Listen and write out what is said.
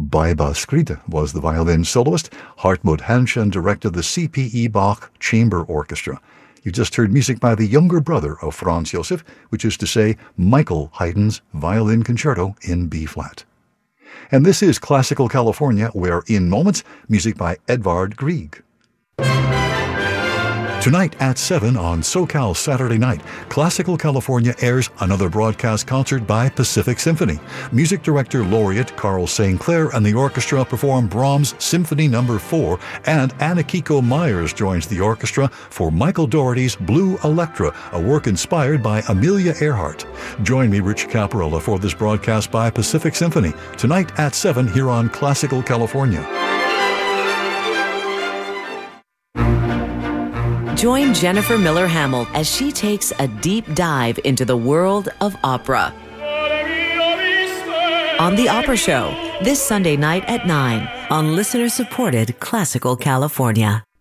Baiba Skride was the violin soloist. Hartmut Hanschen directed the C.P.E. Bach Chamber Orchestra. You just heard music by the younger brother of Franz Josef, which is to say Michael Haydn's Violin Concerto in B-flat. And this is Classical California, where in moments, music by Edvard Grieg. Tonight at 7 on SoCal Saturday Night, Classical California airs another broadcast concert by Pacific Symphony. Music director laureate Carl St. Clair and the orchestra perform Brahms' Symphony No. 4, and Anakiko Myers joins the orchestra for Michael Dougherty's Blue Electra, a work inspired by Amelia Earhart. Join me, Rich Caparella, for this broadcast by Pacific Symphony, tonight at 7 here on Classical California. Join Jennifer Miller Hamill as she takes a deep dive into the world of opera on The Opera Show this Sunday night at 9 on listener-supported Classical California.